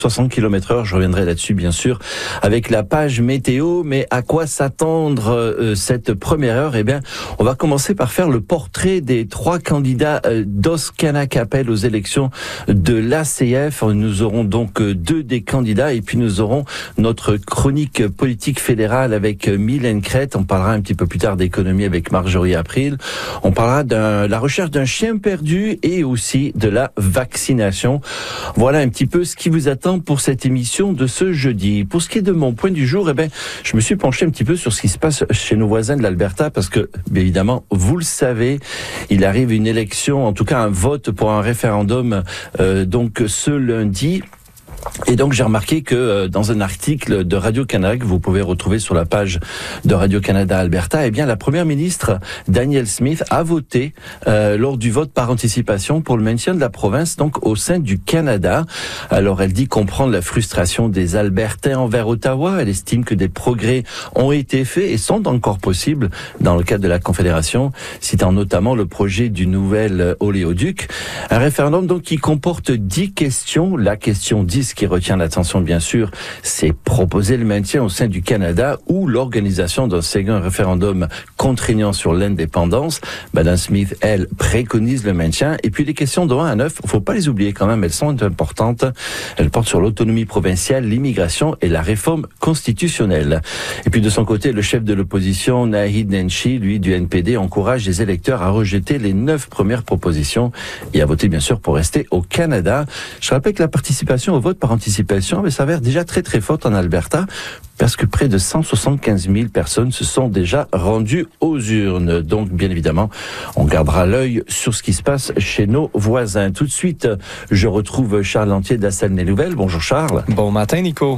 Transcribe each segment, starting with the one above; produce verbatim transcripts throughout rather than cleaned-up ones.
soixante kilomètres heure, je reviendrai là-dessus bien sûr avec la page météo, mais à quoi s'attendre euh, cette première heure? Eh bien, on va commencer par faire le portrait des trois candidats euh, d'Oskanakapel aux élections de l'A C F. Nous aurons donc euh, deux des candidats et puis nous aurons notre chronique politique fédérale avec euh, Mylène Crête. On parlera un petit peu plus tard d'économie avec Marjorie April. On parlera de la recherche d'un chien perdu et aussi de la vaccination. Voilà un petit peu ce qui vous attend pour cette émission de ce jeudi. Pour ce qui est de mon point du jour, eh ben, je me suis penché un petit peu sur ce qui se passe chez nos voisins de l'Alberta parce que, bien évidemment, vous le savez, il arrive une élection, en tout cas un vote pour un référendum, euh, donc ce lundi. Et donc j'ai remarqué que euh, dans un article de Radio-Canada que vous pouvez retrouver sur la page de Radio-Canada Alberta, eh bien la première ministre Danielle Smith a voté euh, lors du vote par anticipation pour le maintien de la province donc au sein du Canada. Alors elle dit comprendre la frustration des Albertains envers Ottawa. Elle estime que des progrès ont été faits et sont encore possibles dans le cadre de la Confédération, citant notamment le projet du nouvel oléoduc. Un référendum donc qui comporte dix questions. La question dix qui retient l'attention, bien sûr, c'est proposer le maintien au sein du Canada ou l'organisation d'un second référendum contraignant sur l'indépendance. Madame Smith, elle, préconise le maintien. Et puis les questions de un à neuf, faut pas les oublier quand même, elles sont importantes. Elles portent sur l'autonomie provinciale, l'immigration et la réforme constitutionnelle. Et puis de son côté, le chef de l'opposition, Naheed Nenshi, lui du N P D, encourage les électeurs à rejeter les neuf premières propositions et à voter bien sûr pour rester au Canada. Je rappelle que la participation au vote par anticipation, mais s'avère déjà très très forte en Alberta, parce que près de cent soixante-quinze mille personnes se sont déjà rendues aux urnes. Donc, bien évidemment, on gardera l'œil sur ce qui se passe chez nos voisins. Tout de suite, je retrouve Charles Lantier de la Salle des Nouvelles. Bonjour Charles. Bon matin Nico.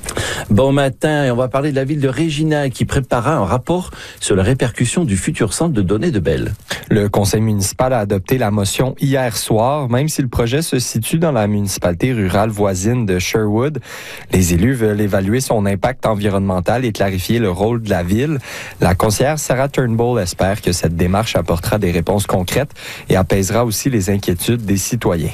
Bon matin, et on va parler de la ville de Regina qui préparera un rapport sur les répercussions du futur centre de données de Bell. Le conseil municipal a adopté la motion hier soir, même si le projet se situe dans la municipalité rurale voisine de Sherwood. Les élus veulent évaluer son impact environnemental et clarifier le rôle de la ville. La conseillère Sarah Turnbull espère que cette démarche apportera des réponses concrètes et apaisera aussi les inquiétudes des citoyens.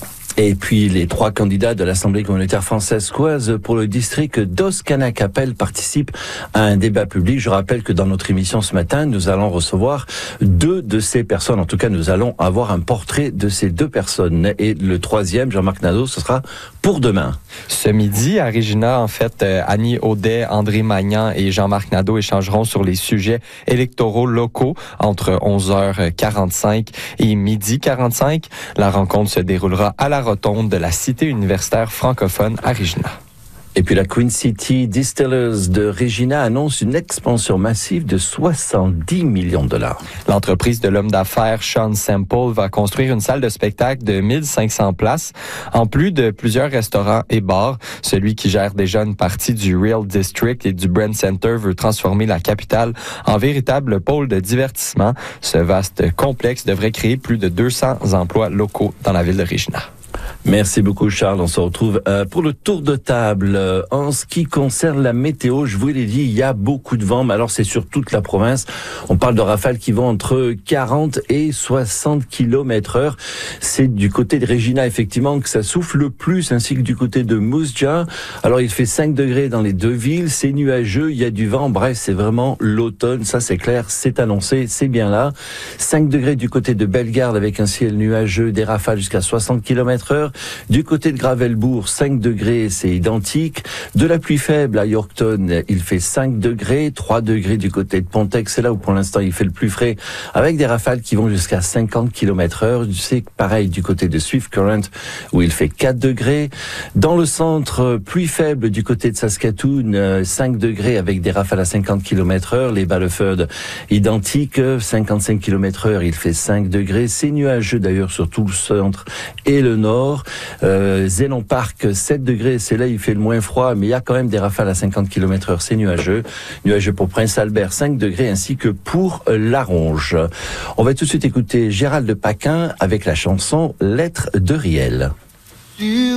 Et puis, les trois candidats de l'Assemblée communautaire française pour le district d'Oskanakapel participent à un débat public. Je rappelle que dans notre émission ce matin, nous allons recevoir deux de ces personnes. En tout cas, nous allons avoir un portrait de ces deux personnes. Et le troisième, Jean-Marc Nadeau, ce sera pour demain. Ce midi, à Regina, en fait, euh, Annie Audet, André Magnan et Jean-Marc Nadeau échangeront sur les sujets électoraux locaux entre onze heures quarante-cinq et midi quarante-cinq. La rencontre se déroulera à la rotonde de la cité universitaire francophone à Regina. Et puis la Queen City Distillers de Regina annonce une expansion massive de soixante-dix millions de dollars. L'entreprise de l'homme d'affaires Sean Semple va construire une salle de spectacle de mille cinq cents places, en plus de plusieurs restaurants et bars. Celui qui gère déjà une partie du Real District et du Brent Center veut transformer la capitale en véritable pôle de divertissement. Ce vaste complexe devrait créer plus de deux cents emplois locaux dans la ville de Regina. Merci beaucoup Charles, on se retrouve euh, pour le tour de table. Euh, en ce qui concerne la météo, je vous l'ai dit, il y a beaucoup de vent, mais alors c'est sur toute la province. On parle de rafales qui vont entre quarante et soixante kilomètres heure. C'est du côté de Regina effectivement que ça souffle le plus, ainsi que du côté de Moose Jaw. Alors il fait cinq degrés dans les deux villes, c'est nuageux, il y a du vent, bref c'est vraiment l'automne, ça c'est clair, c'est annoncé, c'est bien là. cinq degrés du côté de Bellegarde avec un ciel nuageux, des rafales jusqu'à soixante kilomètres heure. Du côté de Gravelbourg, cinq degrés, c'est identique. De la pluie faible à Yorkton, il fait cinq degrés. trois degrés du côté de Pontex, c'est là où pour l'instant il fait le plus frais, avec des rafales qui vont jusqu'à cinquante kilomètres heure. C'est pareil du côté de Swift Current, où il fait quatre degrés. Dans le centre, pluie faible du côté de Saskatoon, cinq degrés avec des rafales à cinquante kilomètres heure. Les Balleford, identiques, cinquante-cinq kilomètres heure, il fait cinq degrés. C'est nuageux d'ailleurs sur tout le centre et le nord. Euh, Zélon Park, sept degrés, c'est là il fait le moins froid, mais il y a quand même des rafales à cinquante kilomètres heure, c'est nuageux. Nuageux pour Prince Albert, cinq degrés, ainsi que pour La Ronge. On va tout de suite écouter Gérald Paquin avec la chanson Lettre de Riel.